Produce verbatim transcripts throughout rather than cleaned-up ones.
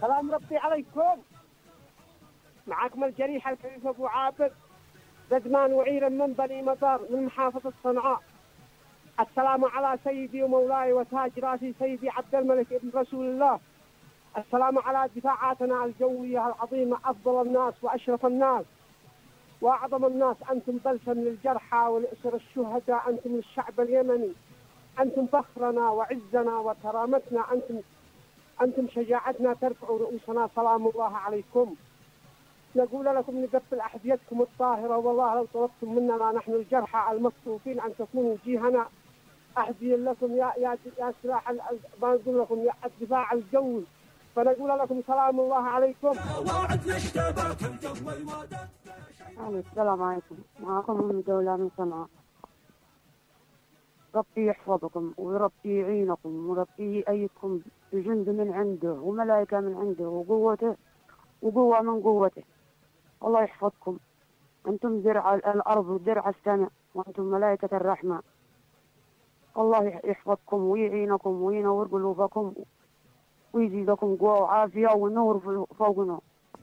سلام ربي عليكم. معكم الجريح الكريم أبو عابد زدمان وعيرا من بني مطر من محافظة صنعاء. السلام على سيدي ومولاي وتاج راسي سيدي عبد الملك ابن رسول الله. السلام على دفاعاتنا الجوية العظيمة، أفضل الناس وأشرف الناس وأعظم الناس. أنتم بلسم للجرحى والأسر الشهداء، أنتم الشعب اليمني، أنتم فخرنا وعزنا وكرامتنا، أنتم أنتم شجاعتنا، ترفعوا رؤوسنا. سلام الله عليكم. نقول لكم نقبل أحذيتكم الطاهرة، والله لو طلبتم مننا نحن الجرحى المصروفين أن تكونوا جيهنا أحذي لكم يا يا يا سلاح، ما نقول لكم يا الدفاع الجوي، فنقول لكم سلام الله عليكم. السلام عليكم، معكم أم دولة من صنعاء. ربي يحفظكم وربي يعينكم وربي يأيدكم بجند من عنده وملائكة من عنده وقوته وقوة من قوته. الله يحفظكم، أنتم درع الأرض ودرع السماء وأنتم ملائكة الرحمة. الله يحفظكم ويعينكم وينور قلوبكم ويزيدكم قوة وعافية ونور فوقنا.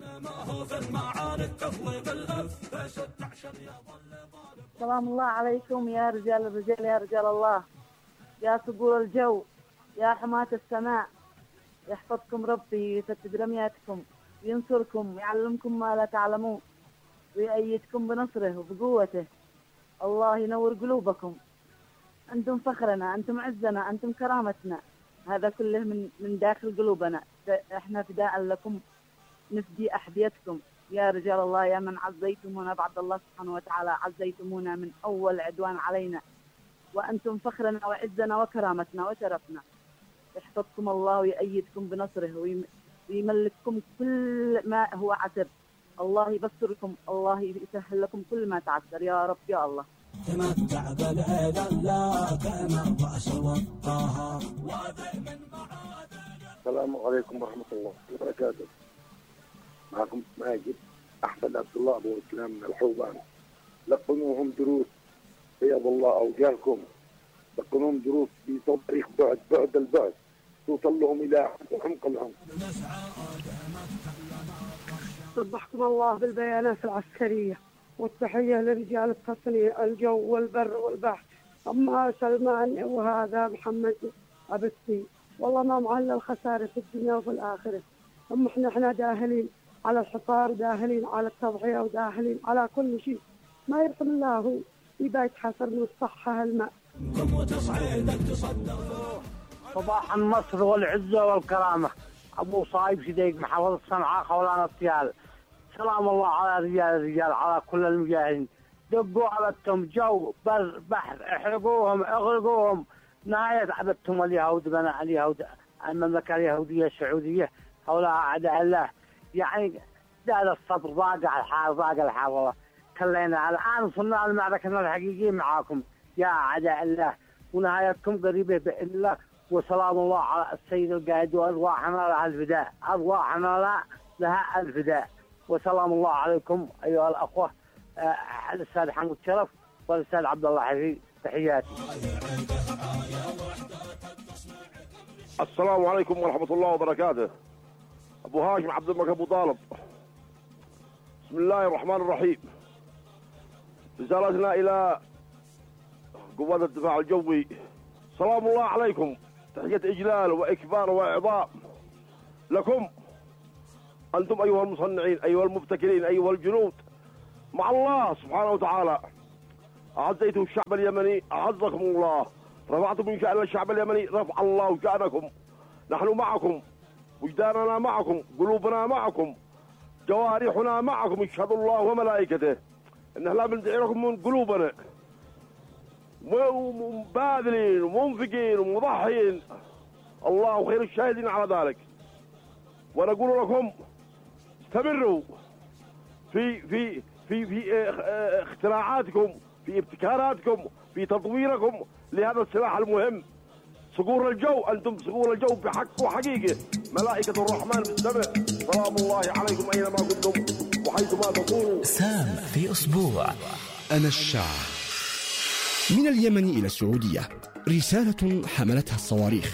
سلام الله عليكم يا رجال الرجال، يا رجال الله، يا صقور الجو، يا حماة السماء. يحفظكم ربي، يسدد رمياتكم، ينصركم، يعلمكم ما لا تعلمون، ويأيدكم بنصره وبقوته. الله ينور قلوبكم. أنتم فخرنا، أنتم عزنا، أنتم كرامتنا. هذا كله من من داخل قلوبنا. احنا فداء لكم، نفدي أحذيتكم يا رجال الله، يا من عزيتمونا بعد الله سبحانه وتعالى، عزيتمونا من أول عدوان علينا، وأنتم فخرنا وعزنا وكرامتنا وشرفنا. يحفظكم الله ويأيدكم بنصره ويملككم كل ما هو عسر. الله يبصركم، الله يسهل لكم كل ما تعسر يا رب يا الله. تمتع بالعيد لا كان الرأس والطهر. السلام عليكم ورحمة الله وبركاته. معكم ماجد أحمد عبد الله أبو إسلام من الحوبان. لقنوهم دروس بيض الله أوجاهكم، لقنوهم دروس في تاريخ بعد بعد البعد توصل لهم إلى عمق العمق. صبحكم الله بالبيانات العسكرية والتحية لرجال التصنيع الجو والبر والبحر. أما سلمان وهذا محمد عبسي، والله ما معلل الخسارة في الدنيا وفي الآخرة. أما إحنا إحنا داهلين على الحصار، داهلين على التضحية، وداهلين على كل شيء. ما يرحم الله يبقى يتحسر من الصحة الماء. صباح النصر والعزة والكرامة. أبو صايب شديق محافظة صنعاء خولان الطيال. سلام الله على رجال الرجال، على كل المجاهدين. دقوا عبدتم جو بر بحر، احرقوهم اغرقوهم. نهاية عبدتم اليهود، بناء اليهود المملكة اليهودية السعودية هؤلاء أعداء الله. يعني دار الصبر، ضاق الحال، ضاق الحال والله. خلينا الآن وصلنا لمعركتنا الحقيقية معاكم يا أعداء الله، ونهايتكم قريبة بإذن الله. وسلام الله على السيد القائد، وأرواحنا لها الفداء، أرواحنا لها الفداء. وسلام الله عليكم أيها الأخوة، الأستاذ حمود شرف والأستاذ عبد الله حفيظ، تحياتي. السلام عليكم ورحمة الله وبركاته. أبو هاشم عبد الملك أبو طالب. بسم الله الرحمن الرحيم. رسالتنا إلى قوات الدفاع الجوي، سلام الله عليكم، تحية إجلال وإكبار وإعظام لكم أنتم أيها المصنعين، أيها المبتكرين، أيها الجنود. مع الله سبحانه وتعالى أعزيتم الشعب اليمني، أعزكم الله. رفعتم من شأن الشعب اليمني، رفع الله شأنكم. نحن معكم، وجداننا معكم، قلوبنا معكم، جوارحنا معكم. يشهد الله وملائكته إن لا بندعي لكم من قلوبنا، ومباذلين ومنفقين ومضحين. الله خير الشاهدين على ذلك. ونقول لكم استمروا في في في في اختراعاتكم، في ابتكاراتكم، في تطويركم لهذا السلاح المهم. صقور الجو، أنتم صقور الجو بحق وحقيقة، ملائكة الرحمن بالسماء. سلام الله عليكم أينما كنتم وحيثما تكونوا. سام في أسبوع. أنا الشعب. من اليمن إلى السعودية، رسالة حملتها الصواريخ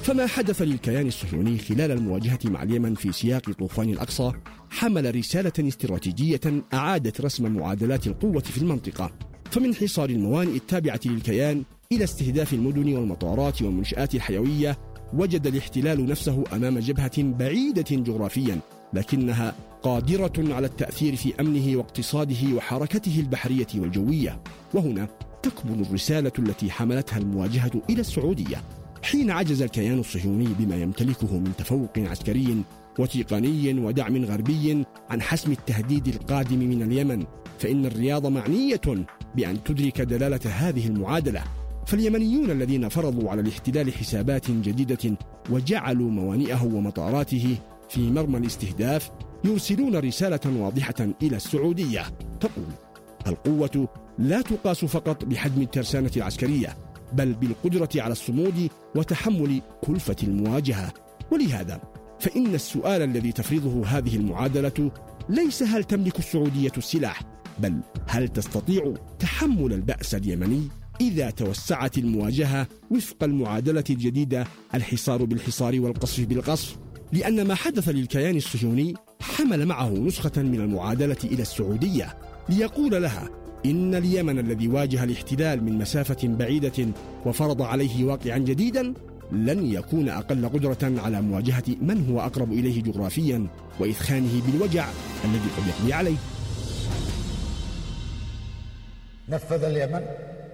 فما حدث للكيان الصهيوني خلال المواجهة مع اليمن في سياق طوفان الأقصى حمل رسالة استراتيجية أعادت رسم معادلات القوة في المنطقة، فمن حصار الموانئ التابعة للكيان إلى استهداف المدن والمطارات والمنشآت الحيوية، وجد الاحتلال نفسه أمام جبهة بعيدة جغرافيا لكنها قادرة على التأثير في أمنه واقتصاده وحركته البحرية والجوية. وهنا تكمن الرسالة التي حملتها المواجهة إلى السعودية حين عجز الكيان الصهيوني بما يمتلكه من تفوق عسكري وتقني ودعم غربي عن حسم التهديد القادم من اليمن، فإن الرياض معنية بأن تدرك دلالة هذه المعادلة. فاليمنيون الذين فرضوا على الاحتلال حسابات جديدة وجعلوا موانئه ومطاراته في مرمى الاستهداف يرسلون رسالة واضحة إلى السعودية تقول: القوة لا تقاس فقط بحجم الترسانة العسكرية، بل بالقدرة على الصمود وتحمل كلفة المواجهة. ولهذا فإن السؤال الذي تفرضه هذه المعادلة ليس هل تملك السعودية السلاح، بل هل تستطيع تحمل البأس اليمني إذا توسعت المواجهة وفق المعادلة الجديدة، الحصار بالحصار والقصف بالقصف. لأن ما حدث للكيان الصهيوني حمل معه نسخة من المعادلة إلى السعودية ليقول لها إن اليمن الذي واجه الاحتلال من مسافة بعيدة وفرض عليه واقعا جديدا لن يكون أقل قدرة على مواجهة من هو أقرب إليه جغرافيا وإثخانه بالوجع الذي قد يقضي عليه. نفذ اليمن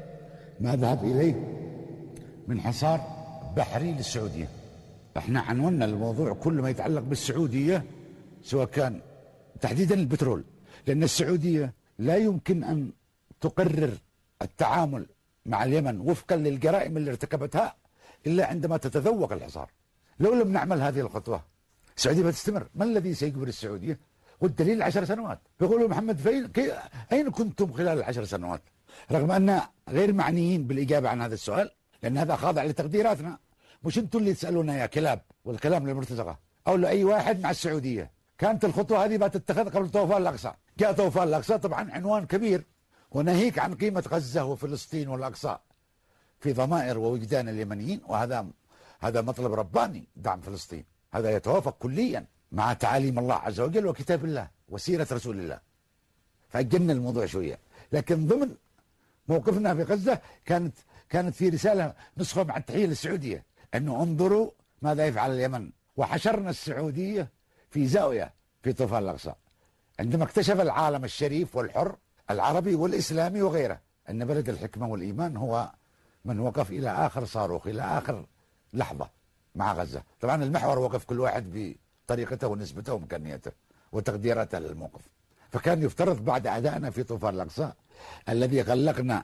ما ذهب إليه من حصار بحري للسعودية. احنا عنونا الموضوع كل ما يتعلق بالسعودية، سواء كان تحديدا البترول، لأن السعودية لا يمكن أن تقرر التعامل مع اليمن وفقا للجرائم اللي ارتكبتها إلا عندما تتذوق الحصار. لو لم نعمل هذه الخطوة السعودية بتستمر. ما الذي سيجبر السعودية؟ والدليل عشر سنوات. بيقولوا محمد فين أين كنتم خلال العشر سنوات؟ رغم أن غير معنيين بالإجابة عن هذا السؤال، لأن هذا خاضع لتقديراتنا. مش انتم اللي تسألونا يا كلاب والكلام للمرتزقة أو لأي واحد مع السعودية. كانت الخطوة هذه بتتخذ قبل طوفان الأقصى. جاء طوفان الأقصى طبعا عنوان كبير، وناهيك عن قيمة غزة وفلسطين والأقصى في ضمائر ووجدان اليمنيين، وهذا هذا مطلب رباني. دعم فلسطين هذا يتوافق كليا مع تعاليم الله عز وجل وكتاب الله وسيرة رسول الله. فأجلنا الموضوع شوية، لكن ضمن موقفنا في غزة كانت كانت في رسالة نسخة مع التحية للسعودية أنه انظروا ماذا يفعل اليمن. وحشرنا السعودية في زاوية في طوفان الأقصى عندما اكتشف العالم الشريف والحر العربي والإسلامي وغيره أن بلد الحكمة والإيمان هو من وقف إلى آخر صاروخ، إلى آخر لحظة مع غزة. طبعا المحور وقف كل واحد بطريقته ونسبته وإمكانياته وتقديراته للموقف. فكان يفترض بعد أدائنا في طوفان الأقصى الذي غلقنا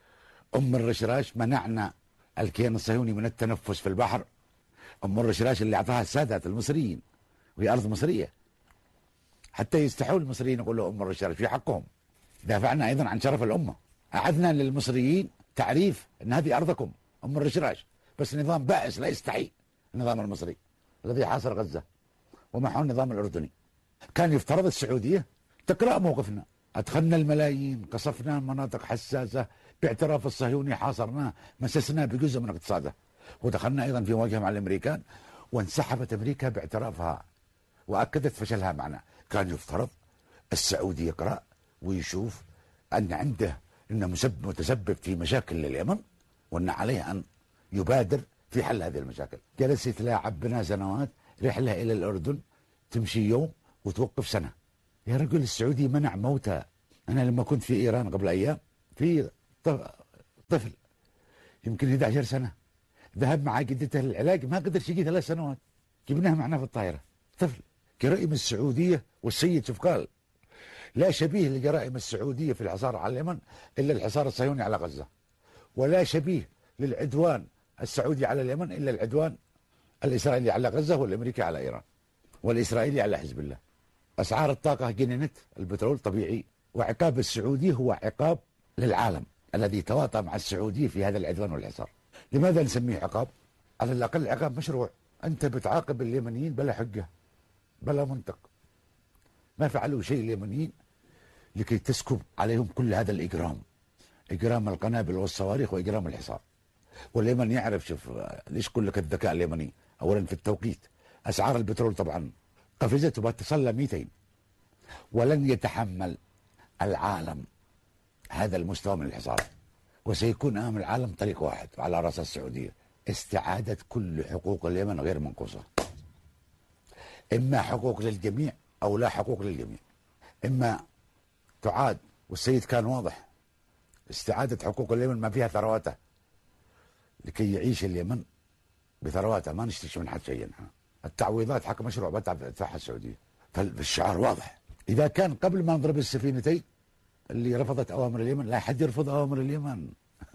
أم الرشراش، منعنا الكيان الصهيوني من التنفس في البحر. أم الرشراش اللي أعطاها السادات المصريين، وهي أرض مصرية، حتى يستحوا المصريين يقولوا أم الرشراش في حقهم. دافعنا أيضا عن شرف الأمة، أعدنا للمصريين تعريف أن هذه أرضكم أم الرشراش، بس نظام بائس لا يستحي النظام المصري الذي حاصر غزة ومحو النظام الأردني. كان يفترض السعودية تقرأ موقفنا. أدخلنا الملايين، قصفنا مناطق حساسة باعتراف الصهيوني، حاصرناه، مسسنا بجزء من اقتصاده، ودخلنا أيضا في مواجهة مع الأمريكان وانسحبت أمريكا باعترافها وأكدت فشلها معنا. كان يفترض السعودي يقرأ ويشوف أن عنده أنه متسبب في مشاكل لليمن وأن عليه أن يبادر في حل هذه المشاكل. جلس يتلاعب بنا سنوات، رحلة إلى الأردن تمشي يوم وتوقف سنة. يا رجل السعودي منع موتى. أنا لما كنت في إيران قبل أيام في طفل يمكن إحدى عشرة سنة ذهب مع جدته للعلاج، ما قدر يجي ثلاث سنوات، جبناه معنا في الطائرة. طفل. جرائم السعودية، والسيد شوف قال لا شبيه لجرائم السعودية في الحصار على اليمن إلا الحصار الصهيوني على غزة، ولا شبيه للعدوان السعودي على اليمن إلا العدوان الإسرائيلي على غزة والأمريكي على إيران والإسرائيلي على حزب الله. أسعار الطاقة جننت، البترول طبيعي، وعقاب السعودي هو عقاب للعالم الذي تواطأ مع السعودية في هذا العدوان والحصار. لماذا نسميه عقاب؟ على الأقل عقاب مشروع. أنت بتعاقب اليمنيين بلا حجة بلا منطق. ما فعلوا شيء اليمنيين لكي تسكب عليهم كل هذا الإجرام، إجرام القنابل والصواريخ وإجرام الحصار. واليمن يعرف. شوف ليش كل لك الذكاء اليمني؟ اولا في التوقيت، اسعار البترول طبعا قفزت وبتصل ل مئتين، ولن يتحمل العالم هذا المستوى من الحصار، وسيكون امام العالم طريق واحد على راس السعوديه، استعاده كل حقوق اليمن غير منقوصه. اما حقوق للجميع او لا حقوق للجميع، اما تعاد، والسيد كان واضح، استعاده حقوق اليمن ما فيها ثرواتها لكي يعيش اليمن بثرواتها، ما نشتكي من حد شيئا. التعويضات حق مشروع بدفعها السعوديه، فالشعار واضح. اذا كان قبل ما نضرب السفينتين اللي رفضت اوامر اليمن، لا حد يرفض اوامر اليمن.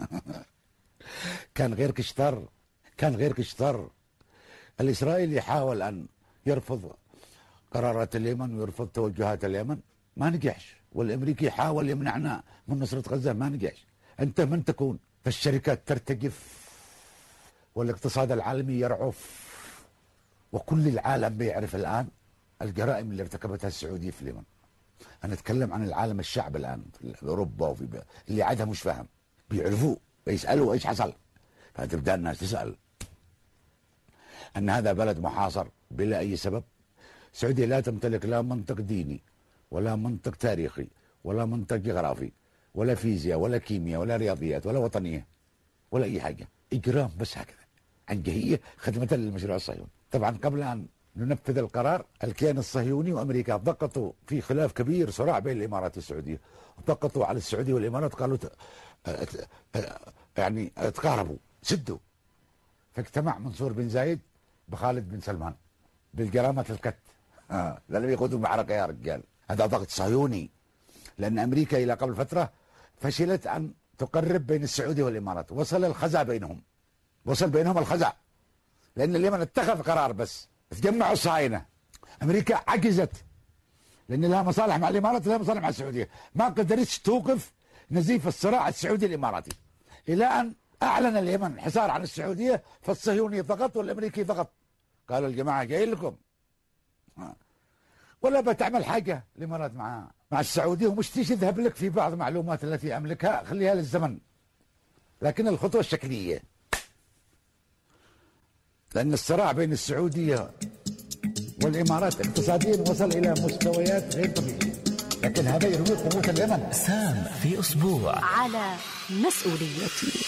كان غير كشتر، كان غير كشتر. الاسرائيلي حاول ان يرفض قرارات اليمن ويرفض توجهات اليمن، ما نجحش. والامريكي حاول يمنعنا من نصرة غزة، ما نجحش. انت من تكون؟ فالشركات ترتجف والاقتصاد العالمي يرعف، وكل العالم بيعرف الان الجرائم اللي ارتكبتها السعودية في اليمن. انا اتكلم عن العالم، الشعب الان في اوروبا وفي ب... اللي عادها مش فاهم، بيعرفوه بيسالوا ايش حصل، فتبدا الناس تسال ان هذا بلد محاصر بلا اي سبب. السعوديه لا تمتلك لا منطق ديني ولا منطق تاريخي ولا منطق جغرافي ولا فيزياء ولا كيمياء ولا رياضيات ولا وطنيه ولا اي حاجه، اجرام بس هكذا عنجهيه خدمه للمشروع الصهيوني. طبعا قبل ان ننفذ القرار، الكيان الصهيوني وامريكا ضغطوا في خلاف كبير، صراع بين الامارات والسعوديه، ضغطوا على السعوديه والامارات، قالوا يعني تقاربوا سدوا. فاجتمع منصور بن زايد بخالد بن سلمان بالجرامه الكت. اه ده اللي بيقودوا معركه يا رجال، هذا ضغط صهيوني. لان امريكا الى قبل فتره فشلت ان تقرب بين السعوديه والامارات، وصل الخزع بينهم، وصل بينهم الخزع، لان اليمن اتخذ قرار بس تجمعوا الصهاينه. امريكا عجزت لان لها مصالح مع الامارات ولها مصالح مع السعوديه، ما قدرتش توقف نزيف الصراع السعودي الاماراتي، الى ان اعلن اليمن حصار عن السعوديه، فالصهيوني ضغط والامريكي ضغط، قالوا الجماعه جايين لكم، ولا بتعمل حاجه الامارات مع مع السعوديه، ومش تذهب لك في بعض المعلومات التي املكها خليها للزمن، لكن الخطوه الشكليه، لان الصراع بين السعوديه والامارات اقتصاديا وصل الى مستويات غير طبيعيه، لكن هذا يروي قوه اليمن. سام في اسبوع على مسؤوليتي.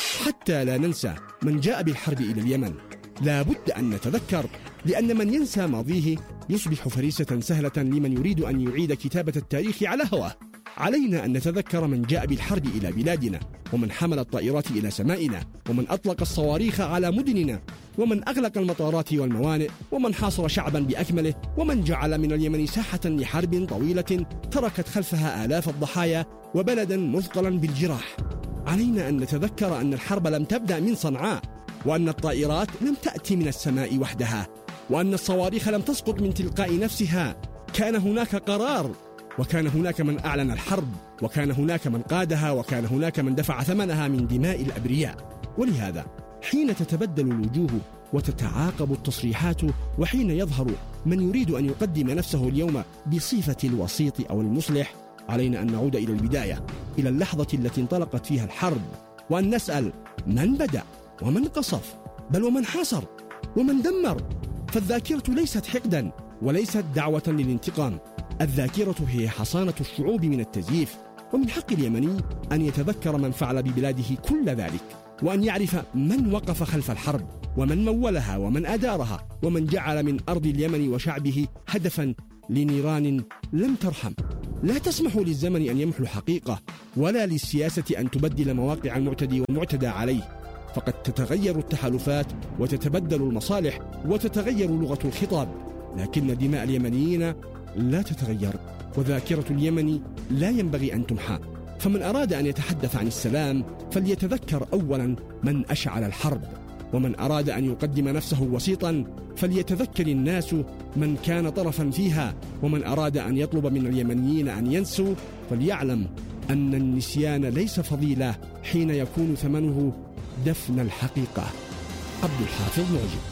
حتى لا ننسى من جاء بالحرب إلى اليمن، لا بد أن نتذكر، لأن من ينسى ماضيه يصبح فريسة سهلة لمن يريد أن يعيد كتابة التاريخ على هواه. علينا أن نتذكر من جاء بالحرب إلى بلادنا، ومن حمل الطائرات إلى سمائنا، ومن أطلق الصواريخ على مدننا، ومن أغلق المطارات والموانئ، ومن حاصر شعبا بأكمله، ومن جعل من اليمن ساحة لحرب طويلة تركت خلفها آلاف الضحايا وبلدا مثقلا بالجراح. علينا أن نتذكر أن الحرب لم تبدأ من صنعاء، وأن الطائرات لم تأتي من السماء وحدها، وأن الصواريخ لم تسقط من تلقاء نفسها. كان هناك قرار، وكان هناك من أعلن الحرب، وكان هناك من قادها، وكان هناك من دفع ثمنها من دماء الأبرياء. ولهذا حين تتبدل الوجوه وتتعاقب التصريحات، وحين يظهر من يريد أن يقدم نفسه اليوم بصفة الوسيط أو المصلح، علينا أن نعود إلى البداية، إلى اللحظة التي انطلقت فيها الحرب، وأن نسأل من بدأ ومن قصف، بل ومن حاصر ومن دمر. فالذاكرة ليست حقدا وليست دعوة للانتقام، الذاكرة هي حصانة الشعوب من التزييف. ومن حق اليمني أن يتذكر من فعل ببلاده كل ذلك، وأن يعرف من وقف خلف الحرب، ومن مولها، ومن أدارها، ومن جعل من أرض اليمن وشعبه هدفا لنيران لم ترحم. لا تسمحوا للزمن أن يمحو الحقيقة، ولا للسياسة أن تبدل مواقع المعتدي والمعتدى عليه، فقد تتغير التحالفات وتتبدل المصالح وتتغير لغة الخطاب، لكن دماء اليمنيين لا تتغير، وذاكرة اليمن لا ينبغي أن تمحى. فمن أراد أن يتحدث عن السلام فليتذكر أولا من أشعل الحرب، ومن أراد أن يقدم نفسه وسيطا فليتذكر الناس من كان طرفا فيها، ومن أراد أن يطلب من اليمنيين أن ينسوا فليعلم أن النسيان ليس فضيلة حين يكون ثمنه دفن الحقيقة. عبد الحافظ معجب.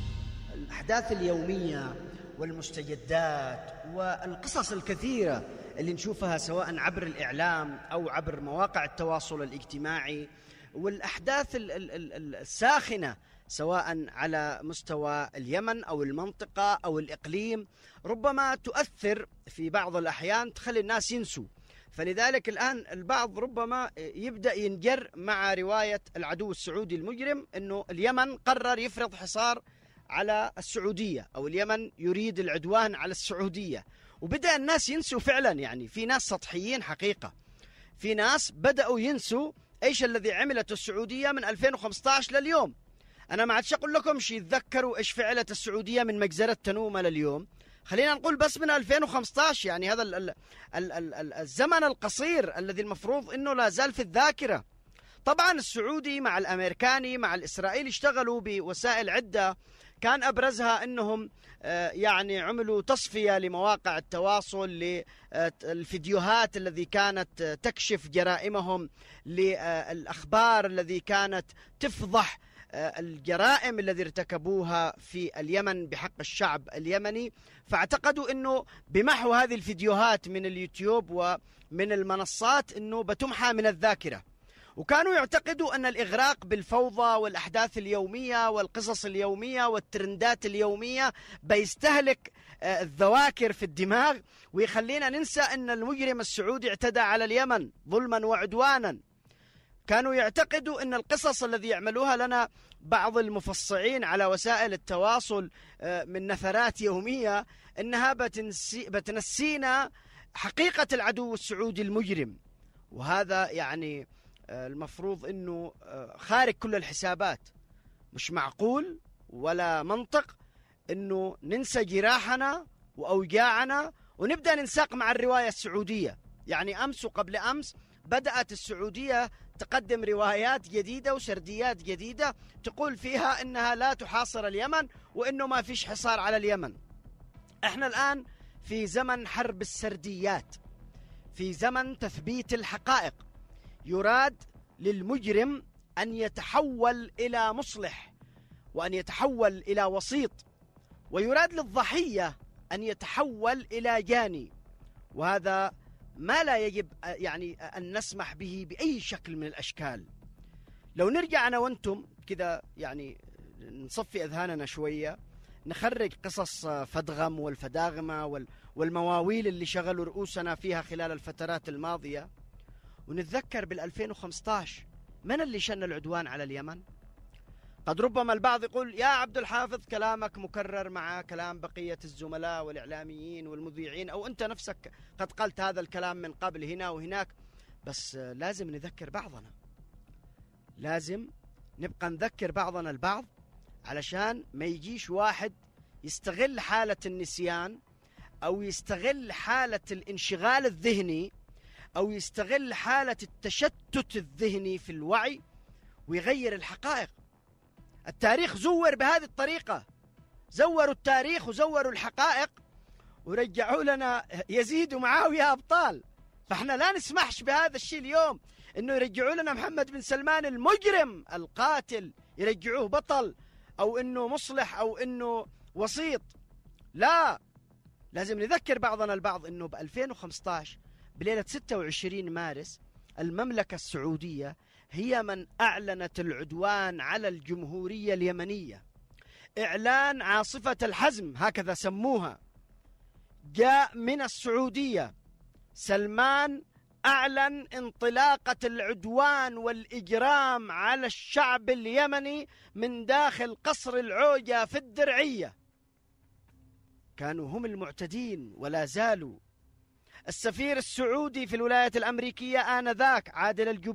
الأحداث اليومية والمستجدات والقصص الكثيرة اللي نشوفها سواء عبر الإعلام أو عبر مواقع التواصل الاجتماعي، والأحداث الساخنة سواء على مستوى اليمن أو المنطقة أو الإقليم ربما تؤثر في بعض الأحيان، تخلي الناس ينسوا. فلذلك الآن البعض ربما يبدأ ينجر مع رواية العدو السعودي المجرم أنه اليمن قرر يفرض حصار على السعودية أو اليمن يريد العدوان على السعودية، وبدأ الناس ينسوا فعلا. يعني في ناس سطحيين حقيقة، في ناس بدأوا ينسوا إيش الذي عملته السعودية من ألفين وخمسة عشر لليوم. أنا ما عادش أقول لكم شيء، تذكروا إيش فعلت السعودية من مجزرة تنومة لليوم، خلينا نقول بس من ألفين وخمسة عشر. يعني هذا ال ال ال ال الزمن القصير الذي المفروض أنه لا زال في الذاكرة. طبعا السعودي مع الأمريكاني مع الإسرائيلي اشتغلوا بوسائل عدة، كان أبرزها أنهم يعني عملوا تصفية لمواقع التواصل، للفيديوهات التي كانت تكشف جرائمهم، للأخبار التي كانت تفضح الجرائم التي ارتكبوها في اليمن بحق الشعب اليمني. فاعتقدوا أنه بمحو هذه الفيديوهات من اليوتيوب ومن المنصات أنه بتمحى من الذاكرة، وكانوا يعتقدوا أن الإغراق بالفوضى والأحداث اليومية والقصص اليومية والترندات اليومية بيستهلك الذواكر في الدماغ ويخلينا ننسى أن المجرم السعودي اعتدى على اليمن ظلما وعدوانا. كانوا يعتقدوا أن القصص الذي يعملوها لنا بعض المفصعين على وسائل التواصل من نثرات يومية أنها بتنسي بتنسينا حقيقة العدو السعودي المجرم. وهذا يعني المفروض أنه خارج كل الحسابات، مش معقول ولا منطق أنه ننسى جراحنا وأوجاعنا ونبدأ ننساق مع الرواية السعودية. يعني أمس وقبل أمس بدأت السعودية تقدم روايات جديدة وسرديات جديدة تقول فيها إنها لا تحاصر اليمن وإنه ما فيش حصار على اليمن. إحنا الآن في زمن حرب السرديات، في زمن تثبيت الحقائق. يراد للمجرم أن يتحول إلى مصلح وأن يتحول إلى وسيط، ويراد للضحية أن يتحول إلى جاني، وهذا ما لا يجب يعني أن نسمح به بأي شكل من الأشكال. لو نرجع أنا وأنتم كذا يعني نصفي أذهاننا شوية، نخرج قصص فدغم والفداغمة والمواويل اللي شغلوا رؤوسنا فيها خلال الفترات الماضية، ونتذكر بالألفين وخمسة عشر من اللي شن العدوان على اليمن. قد ربما البعض يقول يا عبد الحافظ كلامك مكرر مع كلام بقية الزملاء والإعلاميين والمذيعين، أو أنت نفسك قد قلت هذا الكلام من قبل هنا وهناك، بس لازم نذكر بعضنا، لازم نبقى نذكر بعضنا البعض علشان ما يجيش واحد يستغل حالة النسيان أو يستغل حالة الانشغال الذهني أو يستغل حالة التشتت الذهني في الوعي ويغير الحقائق. التاريخ زور بهذه الطريقة، زوروا التاريخ وزوروا الحقائق ورجعوا لنا يزيد ومعاوية أبطال. فإحنا لا نسمحش بهذا الشيء اليوم، إنه يرجعوا لنا محمد بن سلمان المجرم القاتل يرجعوه بطل أو إنه مصلح أو إنه وسيط. لا، لازم نذكر بعضنا البعض إنه ب ألفين وخمسة عشر بليلة ستة وعشرين مارس المملكة السعودية هي من أعلنت العدوان على الجمهورية اليمنية. إعلان عاصفة الحزم هكذا سموها جاء من السعودية. سلمان أعلن انطلاقة العدوان والإجرام على الشعب اليمني من داخل قصر العوجة في الدرعية. كانوا هم المعتدين ولا زالوا. السفير السعودي في الولايات الأمريكية آنذاك عادل الجبري